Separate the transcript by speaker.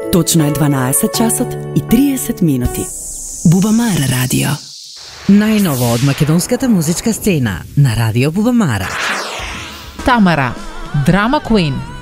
Speaker 1: Точно е 12 часот и 30 минути.
Speaker 2: Бубамара радио. Најново од македонската музичка сцена на Радио Бубамара.
Speaker 3: Тамара, драма Queen.